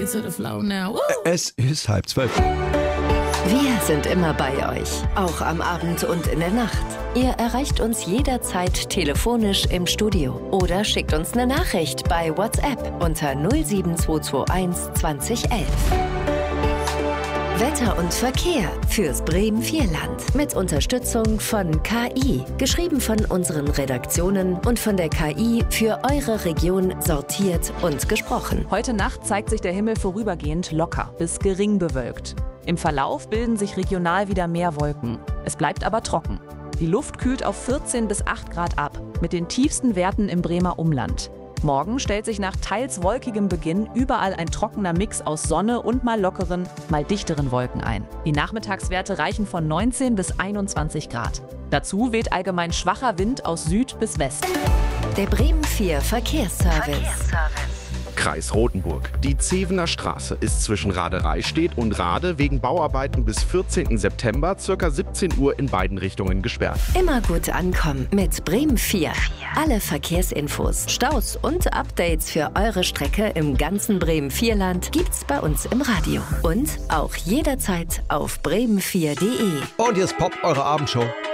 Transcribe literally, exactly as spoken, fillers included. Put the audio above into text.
to the flow now. Woo! Es ist halb zwölf. Wir sind immer bei euch, auch am Abend und in der Nacht. Ihr erreicht uns jederzeit telefonisch im Studio oder schickt uns eine Nachricht bei WhatsApp unter null sieben zwei zwei eins zwanzig elf. Wetter und Verkehr fürs Bremen-Vierland mit Unterstützung von K I. Geschrieben von unseren Redaktionen und von der K I für eure Region sortiert und gesprochen. Heute Nacht zeigt sich der Himmel vorübergehend locker bis gering bewölkt. Im Verlauf bilden sich regional wieder mehr Wolken. Es bleibt aber trocken. Die Luft kühlt auf vierzehn bis acht Grad ab, mit den tiefsten Werten im Bremer Umland. Morgen stellt sich nach teils wolkigem Beginn überall ein trockener Mix aus Sonne und mal lockeren, mal dichteren Wolken ein. Die Nachmittagswerte reichen von neunzehn bis einundzwanzig Grad. Dazu weht allgemein schwacher Wind aus Süd bis West. Der Bremen vier Verkehrsservice. Verkehrsservice. Kreis Rothenburg. Die Zevener Straße ist zwischen Radereistedt und Rade wegen Bauarbeiten bis vierzehnten September ca. siebzehn Uhr in beiden Richtungen gesperrt. Immer gut ankommen mit Bremen vier. Alle Verkehrsinfos, Staus und Updates für eure Strecke im ganzen Bremen-Vierland gibt's bei uns im Radio. Und auch jederzeit auf bremen vier punkt de. Und jetzt poppt eure Abendshow